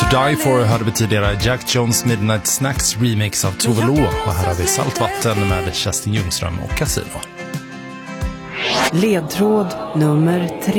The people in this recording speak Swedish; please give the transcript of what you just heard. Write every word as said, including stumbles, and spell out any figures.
to Die For hörde vi tidigare Jack Jones Midnight Snacks remix av Tove Lo, och här har vi Saltvatten med Kerstin Ljungström och Casino. Ledtråd nummer tre.